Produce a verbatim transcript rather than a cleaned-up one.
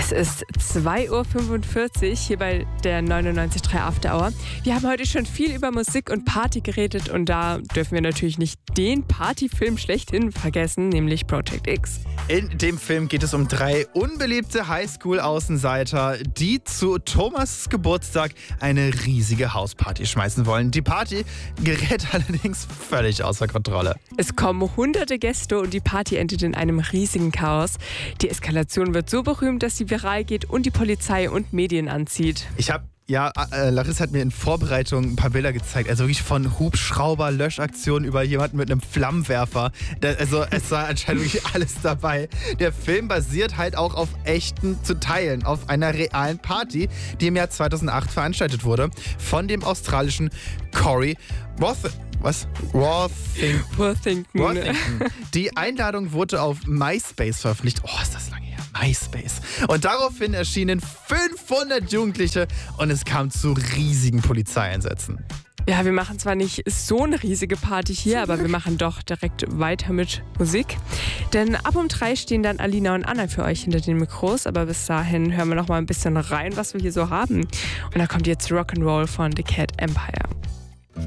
Es ist zwei Uhr fünfundvierzig hier bei der neunundneunzig Komma drei After Hour. Wir haben heute schon viel über Musik und Party geredet und da dürfen wir natürlich nicht den Partyfilm schlechthin vergessen, nämlich Project X. In dem Film geht es um drei unbeliebte Highschool-Außenseiter, die zu Thomas' Geburtstag eine riesige Hausparty schmeißen wollen. Die Party gerät allerdings völlig außer Kontrolle. Es kommen hunderte Gäste und die Party endet in einem riesigen Chaos. Die Eskalation wird so berühmt, dass sie viral geht und die Polizei und Medien anzieht. Ich habe Ja, äh, Larissa hat mir in Vorbereitung ein paar Bilder gezeigt. Also wirklich von Hubschrauber-Löschaktionen über jemanden mit einem Flammenwerfer. Da, also es war anscheinend wirklich alles dabei. Der Film basiert halt auch auf echten, zu Teilen, auf einer realen Party, die im Jahr zweitausendacht veranstaltet wurde von dem australischen Corey Roth. Was? Worthington. Worthington. Worthington. Die Einladung wurde auf MySpace veröffentlicht. Oh, ist das lange her. MySpace. Und daraufhin erschienen fünfhundert Jugendliche und es kam zu riesigen Polizeieinsätzen. Ja, wir machen zwar nicht so eine riesige Party hier, aber wir machen doch direkt weiter mit Musik. Denn ab um drei stehen dann Alina und Anna für euch hinter den Mikros. Aber bis dahin hören wir noch mal ein bisschen rein, was wir hier so haben. Und da kommt jetzt Rock'n'Roll von The Cat Empire.